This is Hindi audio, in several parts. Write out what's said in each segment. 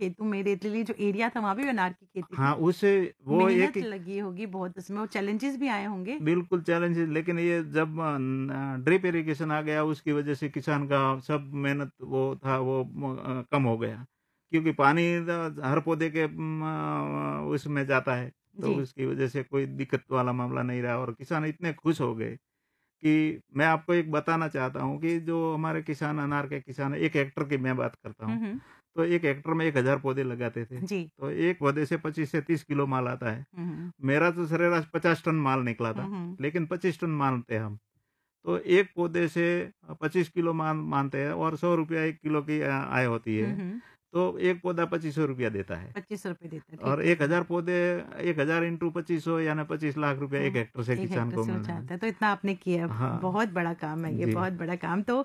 खेतों में, रेतीली जो एरिया था वहाँ भी अनार की खेती हाँ, थी? उससे वो मेहनत एक लगी होगी बहुत उसमें और चैलेंजेस भी आए होंगे? बिल्कुल चैलेंज है, लेकिन ये जब ड्रिप इरिगेशन आ गया उसकी वजह से किसान का सब मेहनत वो था वो कम हो गया। क्योंकि पानी हर पौधे के उसमें जाता है, तो जी। उसकी वजह से कोई दिक्कत वाला मामला नहीं रहा और किसान इतने खुश हो गए कि मैं आपको एक बताना चाहता हूँ कि जो हमारे किसान अनार के किसान हैं, 1 हेक्टर की मैं बात करता हुँ, हूँ। हुँ। तो 1 हेक्टर में 1000 पौधे लगाते थे। जी। तो एक पौधे से 25 से 30 किलो माल आता है। हुँ, हुँ। मेरा तो सरेराश 50 टन माल निकला हुँ, था, हुँ। लेकिन 25 टन मानते हम। तो एक पौधे से 25 किलो मानते हैं और ₹100 1 किलो की आय होती हुँ, है। हुँ। तो एक पौधा ₹2500 देता है ₹25 देता है, ठीक और है। 1000 पौधे 1000 इंटू 2500 यानी 25 लाख रुपया 1 हुँ, हेक्टर से 1 किसान हेक्टर को से हो मिल रहा है। जाता है, तो इतना आपने किया, हाँ, बहुत बड़ा काम है ये, जी। बहुत बड़ा काम। तो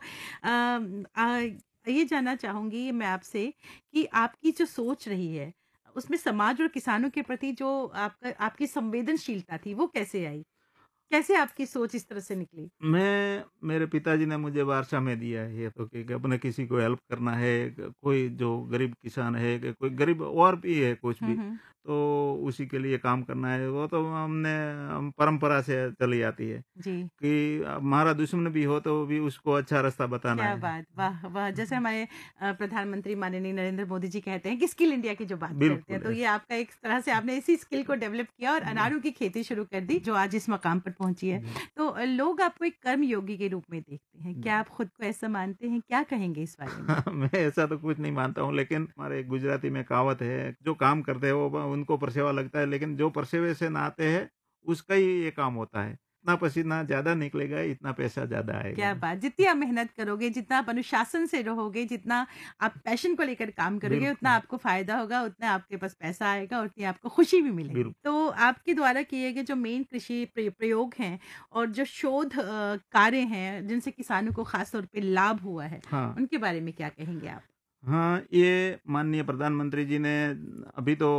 ये जानना चाहूँगी मैं आपसे कि आपकी जो सोच रही है, उसमें समाज और किसानों के प्रति जो आपका आपकी संवेदनशीलता थी, वो कैसे आई? कैसे आपकी सोच इस तरह से निकली? मेरे पिताजी ने मुझे वारसा में दिया है ये तो कि अपने किसी को हेल्प करना है, कोई जो गरीब किसान है, कि कोई गरीब और भी है कुछ हुँ, भी, हुँ। तो उसी के लिए काम करना है, वो तो हम परंपरा से चली आती है जी। कि हमारा दुश्मन भी हो तो भी उसको अच्छा रास्ता बताना क्या है। बात! वाह, वाह! जैसे हमारे प्रधानमंत्री माननीय नरेंद्र मोदी जी कहते हैं कि स्किल इंडिया की जो बात करते हैं, बिल्कुल तो ये ऐसा। आपका एक तरह से आपने इसी स्किल को डेवलप किया और जी, अनारों की खेती शुरू कर दी, जो आज इस मकाम पर पहुँची है। जी, तो लोग आपको एक कर्मयोगी के रूप में देखते हैं। जी। क्या आप खुद को ऐसा मानते हैं? क्या कहेंगे इस बारे में? मैं ऐसा तो कुछ नहीं मानता हूँ, लेकिन हमारे गुजराती में कहावत है, जो काम करते हैं वो उनको परसेवा लगता है, लेकिन जो परसेवे से नहाते हैं, उसका ही ये काम होता है। इतना पसीना ज़्यादा निकलेगा, इतना पैसा ज़्यादा आएगा क्या बस। बात! जितनी आप मेहनत करोगे, जितना आप अनुशासन से रहोगे, जितना आप पैशन को लेकर काम करोगे, उतना बिल्कुल, आपको फ़ायदा होगा, उतना आपके पास पैसा आएगा, उतनी आपको खुशी भी मिलेगी। बिल्कुल। तो आपके द्वारा किए गए जो मेन कृषि प्रयोग हैं और जो शोध कार्य हैं, जिनसे किसानों को ख़ास तौर पे लाभ हुआ है, हाँ। उनके बारे में क्या कहेंगे आप? हाँ, ये माननीय प्रधानमंत्री जी ने अभी तो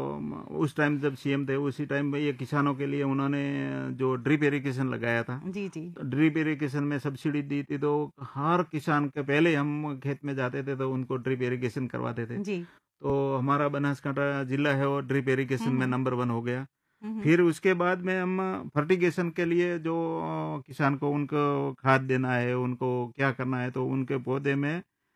उस टाइम जब सीएम थे, उसी टाइम में ये किसानों के लिए उन्होंने जो ड्रिप इरिगेशन लगाया था। जी, जी। तो ड्रिप इरिगेशन में सब्सिडी दी थी, तो हर किसान के पहले हम खेत में जाते थे, तो उनको ड्रिप इरिगेशन करवाते थे। जी। तो हमारा बनासकांठा जिला है वो ड्रिप हुँ, इरिगेशन में हुँ। नंबर 1 हो गया। हुँ, हुँ। फिर उसके बाद में हम फर्टिगेशन के लिए जो किसान को उनको खाद देना है, उनको क्या करना है, तो उनके पौधे में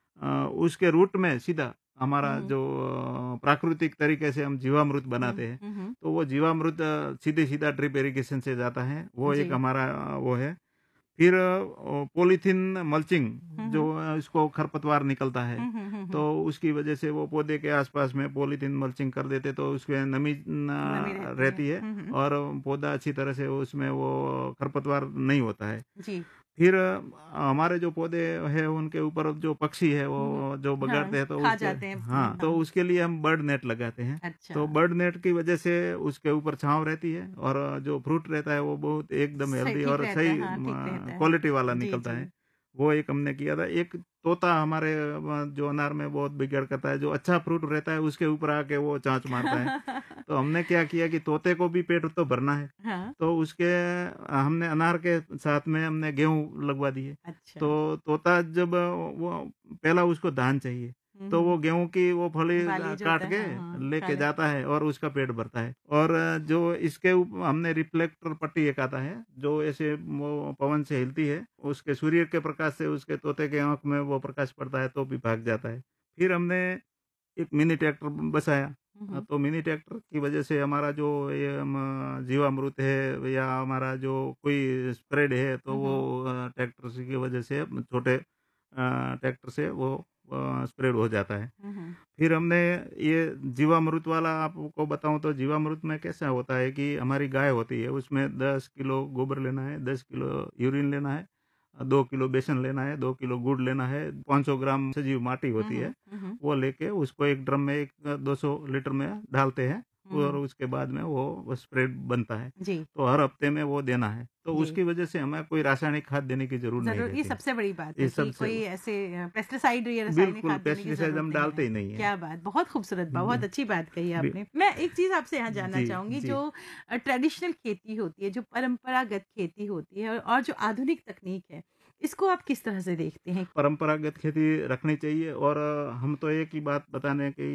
उसके रूट में सीधा हुँ, हमारा हुँ। जो प्राकृतिक तरीके से हम जीवामृत हुँ, बनाते हैं, हुँ, हुँ। तो वो जीवामृत सीधे-सीधा ड्रिप इरिगेशन से जाता है। वो एक जी। हमारा वो है। फिर पॉलीथीन मल्चिंग हुँ, जो हुँ। इसको खरपतवार निकलता है, हुँ, हुँ, हुँ, तो हुँ। उसकी वजह से वो पौधे के आसपास में पॉलीथीन मल्चिंग कर देते, तो उसमें नमी नमी रहती है। रहती है हुँ, हुँ। और पौधा अच्छी तरह से उसमें वो खरपतवार नहीं होता है। जी। फिर हमारे जो पौधे हैं उनके ऊपर जो पक्षी है हुँ, हुँ। वो जो हाँ, बगाड़ते हैं, तो खा उसके जाते हैं। हाँ, तो हाँ। उसके लिए हम बर्ड नेट लगाते हैं। अच्छा। तो बर्ड नेट की वजह से उसके ऊपर छाँव रहती है और जो फ्रूट रहता है वो बहुत एकदम सही हेल्दी ठीक और रहता है, सही हाँ, ठीक रहता है। क्वालिटी वाला जी, निकलता है। जी। वो एक हमने किया था। एक तोता हमारे जो अनार में बहुत बिगाड़ करता है, जो अच्छा फ्रूट रहता है उसके ऊपर आके वो चाँच मारता है। तो हमने क्या किया कि तोते को भी पेट तो भरना है, हाँ, तो उसके हमने अनार के साथ में हमने गेहूँ लगवा दिए। अच्छा। तो तोता जब वो पहला उसको धान चाहिए, हुँ, तो वो हुँ। गेहूँ की वो फली बाली जो काट होता है, के हाँ, हाँ, खा लेके लेता जाता है और उसका पेट भरता है। और जो इसके हमने रिफ्लेक्टर पट्टी एक आता है, जो ऐसे वो पवन से हिलती है, उसके सूर्य के प्रकाश से उसके तोते के आँख में वो प्रकाश पड़ता है, तो भी भाग जाता है। फिर हमने एक मिनी ट्रैक्टर बसाया। हुँ, हुँ। तो मिनी ट्रैक्टर की वजह से हमारा जो ये जीवामृत है या हमारा जो कोई स्प्रेड है, तो हुँ, वो हुँ। ट्रैक्टर से की वजह से छोटे ट्रैक्टर से वो स्प्रेड हो जाता है। हुँ, हुँ। फिर हमने ये जीवामृत वाला आपको बताऊँ, तो जीवामृत में कैसा होता है कि हमारी गाय होती है, उसमें 10 किलो गोबर लेना है, 10 किलो यूरिन लेना है, 2 किलो बेसन लेना है, 2 किलो गुड़ लेना है, 500 ग्राम सजीव माटी हुँ, होती है, हुँ। हुँ, हुँ। वो लेके उसको एक ड्रम में 200 लीटर में डालते हैं हुँ, और हुँ। उसके बाद में वो स्प्रेड बनता है। जी, तो हर हफ्ते में वो देना है। तो जी। उसकी वजह से हमें कोई रासायनिक खाद देने की ज़रूरत नहीं ज़रूर ये रहती है। सबसे बड़ी बात ये है कि सबसे कोई ऐसे पेस्टिसाइड या रासायनिक बिल्कुल खाद देने की पेस्टिसाइड ज़रूरत हम नहीं डालते है। ही नहीं हैं। क्या बात! बहुत खूबसूरत जी, बहुत अच्छी बात कही बि आपने। मैं एक चीज़ आपसे यहाँ जानना जी, चाहूँगी जी। जो ट्रेडिशनल खेती होती है, जो परंपरागत खेती होती है और जो आधुनिक तकनीक है, इसको आप किस तरह से देखते हैं? परंपरागत खेती रखनी चाहिए और हम तो एक ही बात बताने की